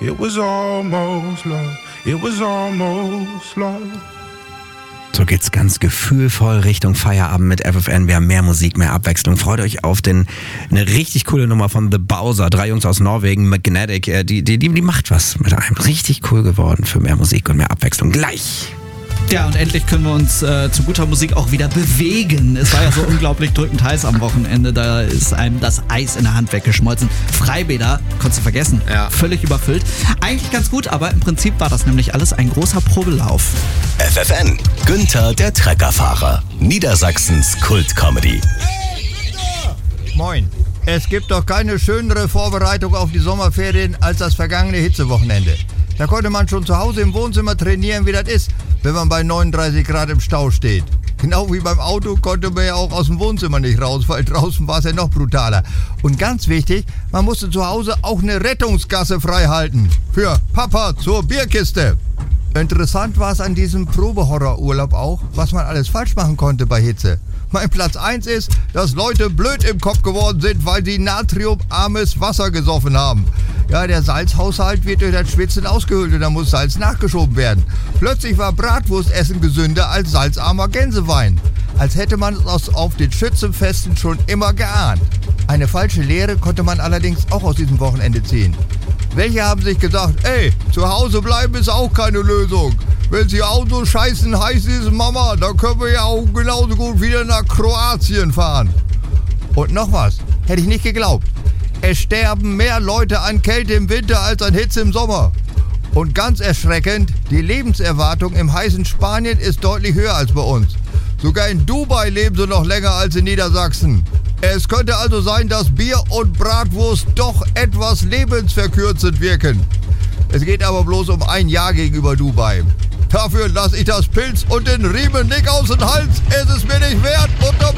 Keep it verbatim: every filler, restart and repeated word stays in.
It was almost love. It was almost love. So geht's ganz gefühlvoll Richtung Feierabend mit F F N. Wir haben mehr Musik, mehr Abwechslung. Freut euch auf den, eine richtig coole Nummer von The Bowser. Drei Jungs aus Norwegen, Magnetic. Die, die, die, die macht was mit einem. Richtig cool geworden für mehr Musik und mehr Abwechslung. Gleich. Ja, und endlich können wir uns äh, zu guter Musik auch wieder bewegen. Es war ja so unglaublich drückend heiß am Wochenende. Da ist einem das Eis in der Hand weggeschmolzen. Freibäder, konntest du vergessen. Ja. Völlig überfüllt. Eigentlich ganz gut, aber im Prinzip war das nämlich alles ein großer Probelauf. F F N, Günther der Treckerfahrer. Niedersachsens Kult-Comedy. Moin. Es gibt doch keine schönere Vorbereitung auf die Sommerferien als das vergangene Hitzewochenende. Da konnte man schon zu Hause im Wohnzimmer trainieren, wie das ist, wenn man bei neununddreißig Grad im Stau steht. Genau wie beim Auto konnte man ja auch aus dem Wohnzimmer nicht raus, weil draußen war es ja noch brutaler. Und ganz wichtig, man musste zu Hause auch eine Rettungsgasse frei halten. Für Papa zur Bierkiste. Interessant war es an diesem Probehorrorurlaub auch, was man alles falsch machen konnte bei Hitze. Mein Platz eins ist, dass Leute blöd im Kopf geworden sind, weil sie natriumarmes Wasser gesoffen haben. Ja, der Salzhaushalt wird durch das Schwitzen ausgehöhlt und da muss Salz nachgeschoben werden. Plötzlich war Bratwurstessen gesünder als salzarmer Gänsewein. Als hätte man es auf den Schützenfesten schon immer geahnt. Eine falsche Lehre konnte man allerdings auch aus diesem Wochenende ziehen. Welche haben sich gesagt, ey, zu Hause bleiben ist auch keine Lösung. Wenn sie auch so scheißen heiß ist, Mama, dann können wir ja auch genauso gut wieder nach Kroatien fahren. Und noch was, hätte ich nicht geglaubt. Es sterben mehr Leute an Kälte im Winter als an Hitze im Sommer. Und ganz erschreckend, die Lebenserwartung im heißen Spanien ist deutlich höher als bei uns. Sogar in Dubai leben sie noch länger als in Niedersachsen. Es könnte also sein, dass Bier und Bratwurst doch etwas lebensverkürzend wirken. Es geht aber bloß um ein Jahr gegenüber Dubai. Dafür lasse ich das Pilz und den Riemen nicht aus dem Hals. Es ist mir nicht wert. Und